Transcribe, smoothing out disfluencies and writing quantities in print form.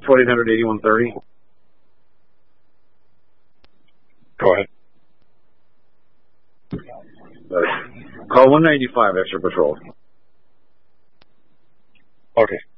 1-800-8130. Go ahead. Call 195 Extra Patrol. Okay.